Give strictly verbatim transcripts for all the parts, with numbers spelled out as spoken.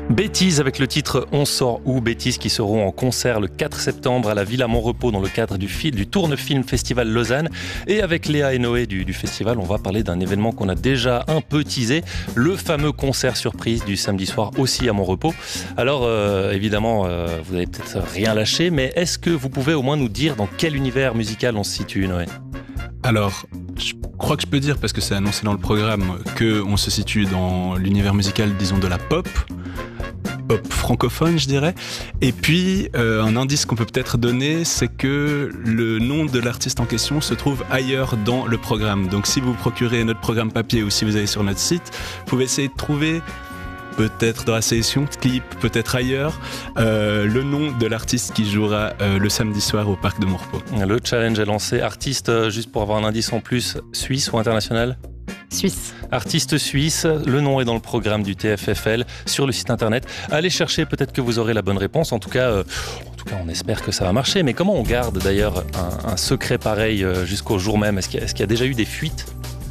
Bêtise avec le titre On sort où, Bêtise qui seront en concert le quatre septembre à la Villa Montrepos dans le cadre du, film, du Tourne-Film Festival Lausanne. Et avec Léa et Noé du, du festival, on va parler d'un événement qu'on a déjà un peu teasé, le fameux concert surprise du samedi soir aussi à Montrepos. Alors euh, évidemment, euh, vous n'avez peut-être rien lâché, mais est-ce que vous pouvez au moins nous dire dans quel univers musical on se situe, Noé ? Alors, je crois que je peux dire, parce que c'est annoncé dans le programme, qu'on se situe dans l'univers musical, disons, de la pop, pop francophone, je dirais. Et puis, euh, un indice qu'on peut peut-être donner, c'est que le nom de l'artiste en question se trouve ailleurs dans le programme. Donc, si vous procurez notre programme papier ou si vous allez sur notre site, vous pouvez essayer de trouver, peut-être dans la sélection de clips, peut-être ailleurs, euh, le nom de l'artiste qui jouera euh, le samedi soir au Parc de Montrepos. Le challenge est lancé. Artiste, euh, juste pour avoir un indice en plus, suisse ou international ? Suisse. Artiste suisse, le nom est dans le programme du T F F L sur le site internet. Allez chercher, peut-être que vous aurez la bonne réponse. En tout cas, euh, en tout cas, on espère que ça va marcher. Mais comment on garde d'ailleurs un, un secret pareil euh, jusqu'au jour même ? Est-ce qu'il y a, est-ce qu'il y a déjà eu des fuites ?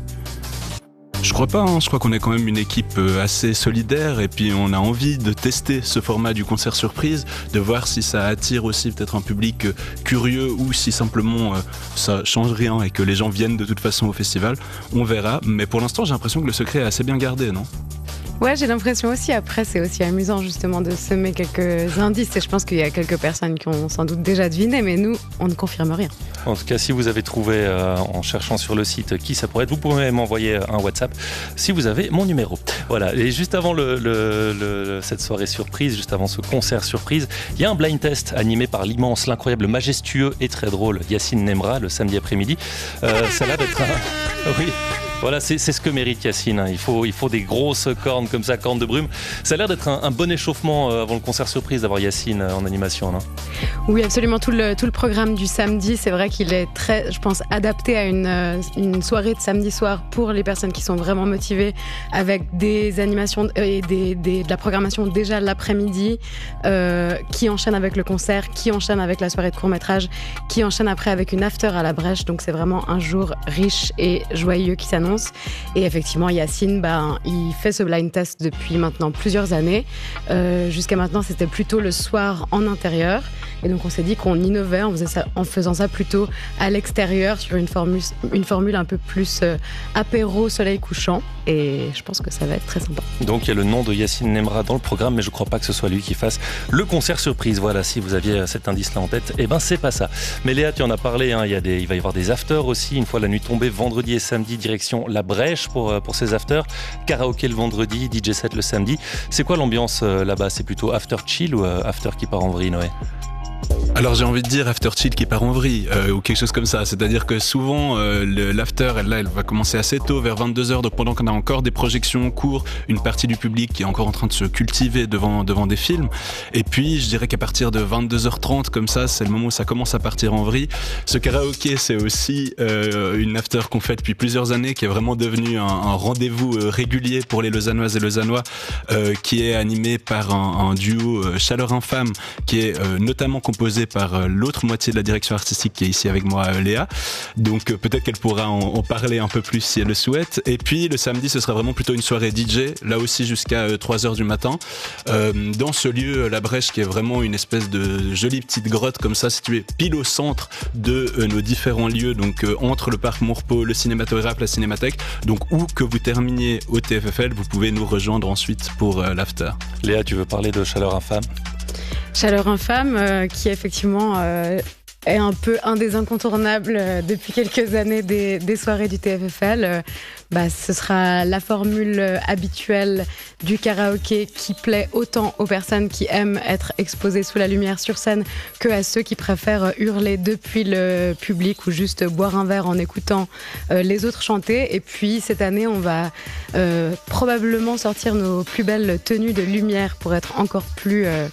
Je crois pas, hein. Je crois qu'on est quand même une équipe assez solidaire et puis on a envie de tester ce format du concert surprise, de voir si ça attire aussi peut-être un public curieux ou si simplement euh, ça change rien et que les gens viennent de toute façon au festival. On verra, mais pour l'instant j'ai l'impression que le secret est assez bien gardé, non ? Ouais, j'ai l'impression aussi. Après, c'est aussi amusant justement de semer quelques indices et je pense qu'il y a quelques personnes qui ont sans doute déjà deviné, mais nous, on ne confirme rien. En tout cas, si vous avez trouvé euh, en cherchant sur le site qui ça pourrait être, vous pouvez m'envoyer un WhatsApp si vous avez mon numéro. Voilà. Et juste avant le, le, le, cette soirée surprise, juste avant ce concert surprise, il y a un blind test animé par l'immense, l'incroyable, majestueux et très drôle Yacine Nemra le samedi après-midi. Euh, ça a l'air d'être un... Oui. Voilà, c'est, c'est ce que mérite Yacine. Il faut, il faut des grosses cornes comme ça, cornes de brume. Ça a l'air d'être un, un bon échauffement avant le concert surprise d'avoir Yacine en animation, non ? Oui, absolument. Tout le, tout le programme du samedi, c'est vrai qu'il est très, je pense, adapté à une, une soirée de samedi soir pour les personnes qui sont vraiment motivées, avec des animations et des, des, de la programmation déjà l'après-midi, euh, qui enchaîne avec le concert, qui enchaîne avec la soirée de court-métrage, qui enchaîne après avec une after à la brèche. Donc c'est vraiment un jour riche et joyeux qui s'annonce. Et effectivement, Yacine, ben, il fait ce blind test depuis maintenant plusieurs années. Euh, jusqu'à maintenant, c'était plutôt le soir en intérieur. Et donc, on s'est dit qu'on innovait en, faisait ça, en faisant ça plutôt à l'extérieur, sur une formule, une formule un peu plus euh, apéro, soleil couchant. Et je pense que ça va être très sympa. Donc, il y a le nom de Yacine Nemra dans le programme, mais je ne crois pas que ce soit lui qui fasse le concert surprise. Voilà, si vous aviez cet indice-là en tête, eh ben, c'est pas ça. Mais Léa, tu en as parlé, hein, il, y a des, il va y avoir des afters aussi, une fois la nuit tombée, vendredi et samedi, direction La Brèche pour, pour ces afters. Karaoké le vendredi, D J set le samedi. C'est quoi l'ambiance euh, là-bas ? C'est plutôt after chill ou euh, after qui part en vrille, Noé ? Alors j'ai envie de dire after chill qui part en vrille euh, ou quelque chose comme ça, c'est-à-dire que souvent euh, le, l'after elle, là elle va commencer assez tôt vers vingt-deux heures, donc pendant qu'on a encore des projections en cours, une partie du public qui est encore en train de se cultiver devant, devant des films, et puis je dirais qu'à partir de vingt-deux heures trente comme ça c'est le moment où ça commence à partir en vrille. Ce karaoké c'est aussi euh, une after qu'on fait depuis plusieurs années qui est vraiment devenu un, un rendez-vous euh, régulier pour les Lausannoises et Lausannois, euh, qui est animé par un, un duo euh, Chaleur Infâme qui est euh, notamment composé par l'autre moitié de la direction artistique qui est ici avec moi, Léa. Donc peut-être qu'elle pourra en, en parler un peu plus si elle le souhaite. Et puis le samedi, ce sera vraiment plutôt une soirée D J, là aussi jusqu'à trois heures du matin, euh, dans ce lieu, La Brèche, qui est vraiment une espèce de jolie petite grotte comme ça, située pile au centre de euh, nos différents lieux, donc euh, entre le parc Montrepos, le cinématographe, la cinémathèque. Donc où que vous terminiez au T F F L, vous pouvez nous rejoindre ensuite pour euh, l'after. Léa, tu veux parler de Chaleur Infâme ? Chaleur Infâme, euh, qui effectivement euh, est un peu un des incontournables euh, depuis quelques années des, des soirées du T F F L. Euh, bah, ce sera la formule euh, habituelle du karaoké qui plaît autant aux personnes qui aiment être exposées sous la lumière sur scène que à ceux qui préfèrent hurler depuis le public ou juste boire un verre en écoutant euh, les autres chanter. Et puis cette année, on va euh, probablement sortir nos plus belles tenues de lumière pour être encore plus... Euh,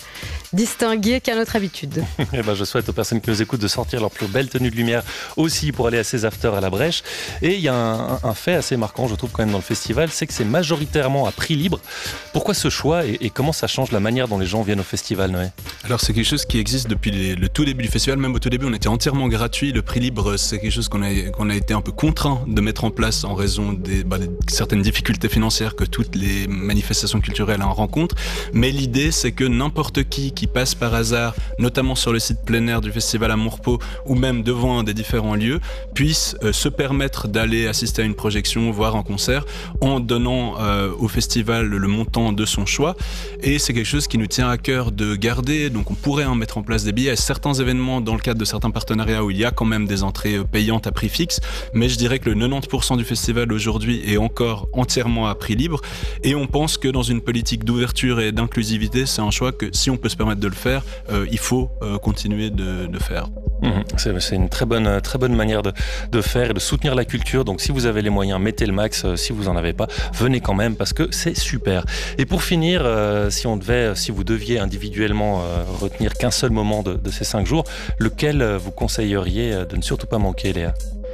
distingué qu'à notre habitude. Et ben, je souhaite aux personnes qui nous écoutent de sortir leur plus belle tenue de lumière aussi pour aller à ces afters à la Brèche. Et il y a un, un fait assez marquant, je trouve, quand même dans le festival, c'est que c'est majoritairement à prix libre. Pourquoi ce choix et, et comment ça change la manière dont les gens viennent au festival, Noé ? Alors c'est quelque chose qui existe depuis les, le tout début du festival. Même au tout début, on était entièrement gratuit. Le prix libre, c'est quelque chose qu'on a, qu'on a été un peu contraint de mettre en place en raison des, bah, des certaines difficultés financières que toutes les manifestations culturelles en rencontrent. Mais l'idée, c'est que n'importe qui qui passe par hasard, notamment sur le site plein air du festival à Montrepo ou même devant un des différents lieux, puisse euh, se permettre d'aller assister à une projection, voir un concert, en donnant euh, au festival le montant de son choix. Et c'est quelque chose qui nous tient à cœur de garder. Donc on pourrait en mettre en place des billets à certains événements dans le cadre de certains partenariats où il y a quand même des entrées payantes à prix fixe. Mais je dirais que le quatre-vingt-dix pour cent du festival aujourd'hui est encore entièrement à prix libre. Et on pense que dans une politique d'ouverture et d'inclusivité, c'est un choix que si on peut se permettre de le faire, euh, il faut euh, continuer de, de faire. Mmh, c'est, c'est une très bonne, très bonne manière de, de faire et de soutenir la culture. Donc si vous avez les moyens, mettez le max. Si vous en avez pas, venez quand même parce que c'est super. Et pour finir, euh, si on devait, si vous deviez individuellement euh, retenir qu'un seul moment de, de ces cinq jours, lequel vous conseilleriez de ne surtout pas manquer, Léa ?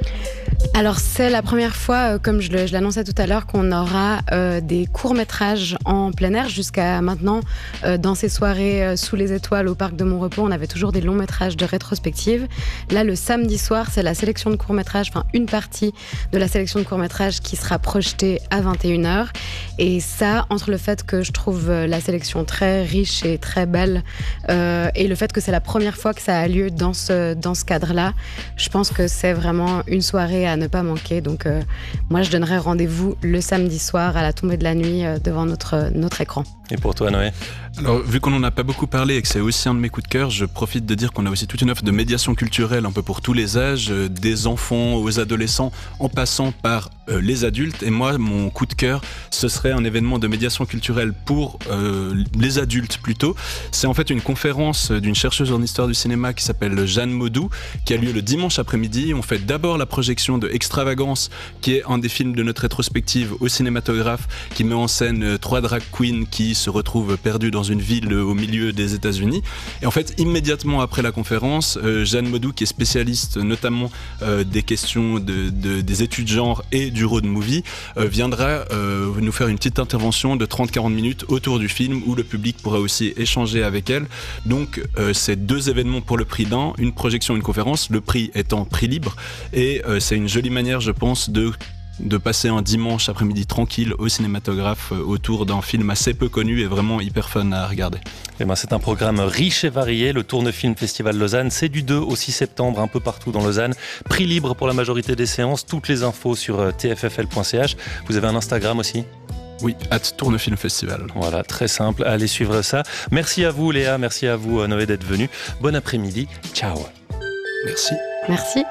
Alors c'est la première fois, euh, comme je, le, je l'annonçais tout à l'heure, qu'on aura euh, des courts-métrages en plein air. Jusqu'à maintenant, euh, dans ces soirées euh, sous les étoiles au Parc de Montrepos, on avait toujours des longs-métrages de rétrospective. Là, le samedi soir, c'est la sélection de courts-métrages, enfin une partie de la sélection de courts-métrages qui sera projetée à vingt et une heures. Et ça, entre le fait que je trouve la sélection très riche et très belle euh, et le fait que c'est la première fois que ça a lieu dans ce, dans ce cadre-là, je pense que c'est vraiment une soirée à ne pas manquer. Donc euh, moi je donnerai rendez-vous le samedi soir à la tombée de la nuit euh, devant notre, notre écran. Et pour toi, Noé ? Alors, vu qu'on n'en a pas beaucoup parlé et que c'est aussi un de mes coups de cœur, je profite de dire qu'on a aussi toute une offre de médiation culturelle un peu pour tous les âges, euh, des enfants aux adolescents, en passant par euh, les adultes. Et moi, mon coup de cœur, ce serait un événement de médiation culturelle pour euh, les adultes plutôt. C'est en fait une conférence d'une chercheuse en histoire du cinéma qui s'appelle Jeanne Maudou, qui a lieu le dimanche après-midi. On fait d'abord la projection de Extravagance, qui est un des films de notre rétrospective au cinématographe, qui met en scène euh, trois drag queens qui se retrouvent perdus dans une ville au milieu des États-Unis. Et en fait, immédiatement après la conférence, euh, Jeanne Maudou, qui est spécialiste notamment euh, des questions de, de, des études genre et du road movie, euh, viendra euh, nous faire une petite intervention de trente à quarante minutes autour du film où le public pourra aussi échanger avec elle. Donc, euh, c'est deux événements pour le prix d'un, une projection, une conférence, le prix étant prix libre. Et euh, c'est une jolie manière, je pense, de de passer un dimanche après-midi tranquille au cinématographe autour d'un film assez peu connu et vraiment hyper fun à regarder. Et ben c'est un programme riche et varié. Le Tourne-Film Festival Lausanne, c'est du deux au six septembre, un peu partout dans Lausanne. Prix libre pour la majorité des séances. Toutes les infos sur t f f l point c h. Vous avez un Instagram aussi ? Oui, at Tourne-Film Festival. Voilà, très simple. Allez suivre ça. Merci à vous, Léa. Merci à vous, Noé, d'être venu. Bon après-midi. Ciao. Merci. Merci.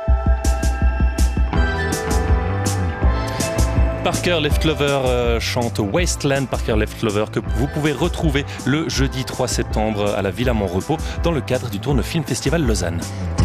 Parker Leftover euh, chante Wasteland, Parker Leftover que vous pouvez retrouver le jeudi trois septembre à la Villa Montrepos dans le cadre du Tourne-Film Festival Lausanne.